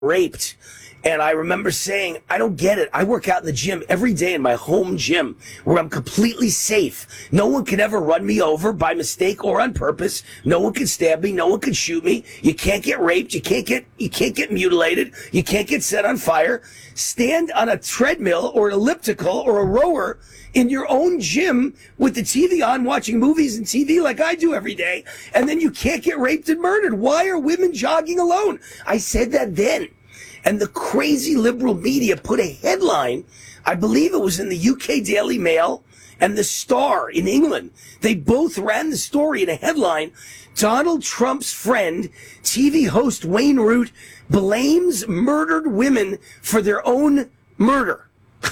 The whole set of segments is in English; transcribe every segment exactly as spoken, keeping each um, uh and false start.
raped. And I remember saying, I don't get it. I work out in the gym every day in my home gym where I'm completely safe. No one can ever run me over by mistake or on purpose. No one can stab me. No one can shoot me. You can't get raped. You can't get, you can't get mutilated. You can't get set on fire. Stand on a treadmill or an elliptical or a rower in your own gym with the T V on, watching movies and T V like I do every day. And then you can't get raped and murdered. Why are women jogging alone? I said that then. And the crazy liberal media put a headline, I believe it was in the U K Daily Mail and the Star in England. They both ran the story in a headline. Donald Trump's friend, T V host Wayne Root, blames murdered women for their own murder.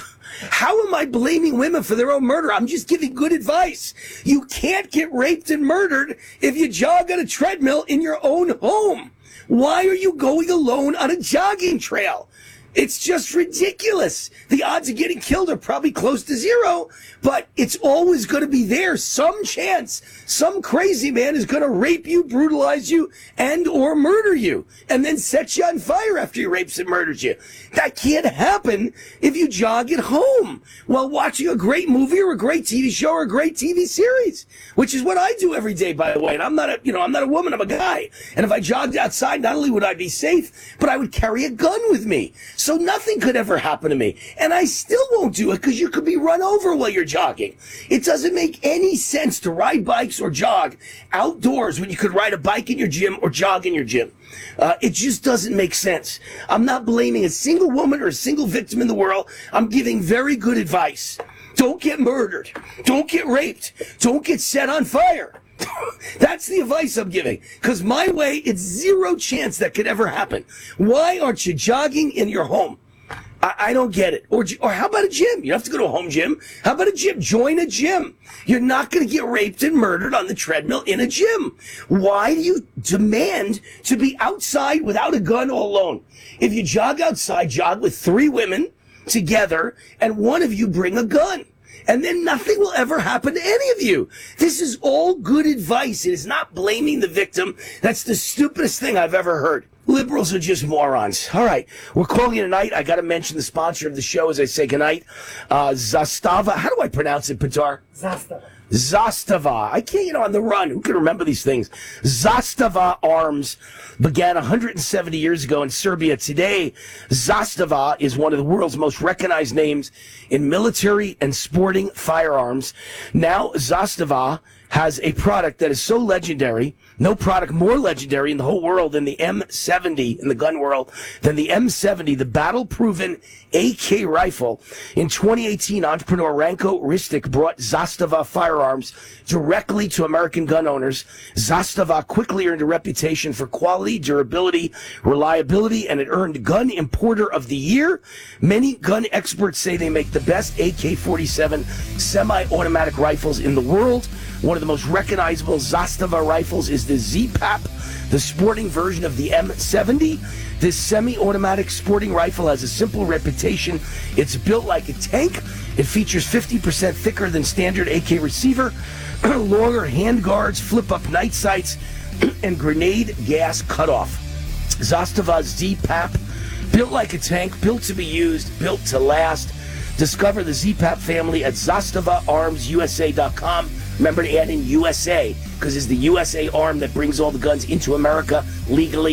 How am I blaming women for their own murder? I'm just giving good advice. You can't get raped and murdered if you jog on a treadmill in your own home. Why are you going alone on a jogging trail? It's just ridiculous. The odds of getting killed are probably close to zero, but it's always going to be there. Some chance, some crazy man is going to rape you, brutalize you, and or murder you, and then set you on fire after he rapes and murders you. That can't happen if you jog at home while watching a great movie or a great T V show or a great T V series, which is what I do every day, by the way. And I'm not a, you know, I'm not a woman, I'm a guy. And if I jogged outside, not only would I be safe, but I would carry a gun with me. So nothing could ever happen to me. And I still won't do it because you could be run over while you're jogging. It doesn't make any sense to ride bikes or jog outdoors when you could ride a bike in your gym or jog in your gym. Uh, it just doesn't make sense. I'm not blaming a single woman or a single victim in the world. I'm giving very good advice. Don't get murdered. Don't get raped. Don't get set on fire. That's the advice I'm giving. Because my way, it's zero chance that could ever happen. Why aren't you jogging in your home? I, I don't get it. Or, or how about a gym? You don't have to go to a home gym. How about a gym? Join a gym. You're not going to get raped and murdered on the treadmill in a gym. Why do you demand to be outside without a gun all alone? If you jog outside, jog with three women together, and one of you bring a gun. And then nothing will ever happen to any of you. This is all good advice. It is not blaming the victim. That's the stupidest thing I've ever heard. Liberals are just morons. All right, we're calling it a night. I got to mention the sponsor of the show as I say goodnight. Uh, Zastava. How do I pronounce it, Pitar? Zastava. Zastava. I can't, you know, on the run. Who can remember these things? Zastava Arms began one hundred seventy years ago in Serbia. Today, Zastava is one of the world's most recognized names in military and sporting firearms. Now, Zastava has a product that is so legendary, no product more legendary in the whole world than the M seventy in the gun world, than the M seventy, the battle-proven A K rifle. In twenty eighteen, entrepreneur Ranko Ristic brought Zastava firearms directly to American gun owners. Zastava quickly earned a reputation for quality, durability, reliability, and it earned Gun Importer of the Year. Many gun experts say they make the best A K forty-seven semi-automatic rifles in the world. One of the most recognizable Zastava rifles is the Z-PAP, the sporting version of the M seventy. This semi-automatic sporting rifle has a simple reputation. It's built like a tank. It features fifty percent thicker than standard A K receiver, longer hand guards, flip-up night sights, and grenade gas cutoff. Zastava's Z-PAP, built like a tank, built to be used, built to last. Discover the Z-PAP family at Zastava Arms U S A dot com. Remember to add in U S A, because it's the U S A arm that brings all the guns into America legally.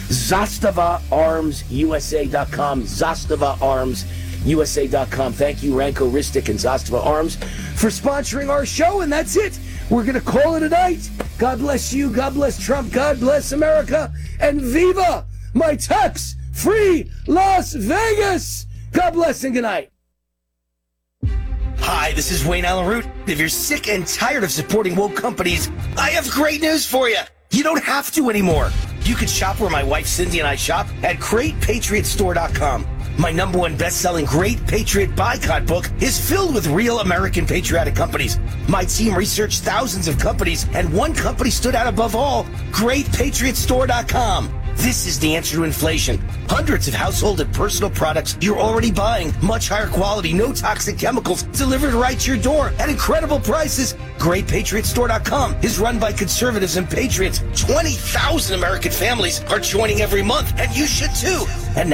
Zastava Arms U S A dot com. Zastava Arms U S A dot com. Thank you, Ranko Ristic and Zastava Arms, for sponsoring our show, and that's it. We're going to call it a night. God bless you. God bless Trump. God bless America. And viva my tax-free Las Vegas. God bless and good night. Hi, this is Wayne Allen Root. If you're sick and tired of supporting woke companies, I have great news for you. You don't have to anymore. You can shop where my wife Cindy and I shop at Great Patriot Store dot com. My number one best-selling Great Patriot Boycott book is filled with real American patriotic companies. My team researched thousands of companies, and one company stood out above all, Great Patriot Store dot com. This is the answer to inflation. Hundreds of household and personal products you're already buying. Much higher quality, no toxic chemicals, delivered right to your door at incredible prices. Great Patriot Store dot com is run by conservatives and patriots. twenty thousand American families are joining every month, and you should too.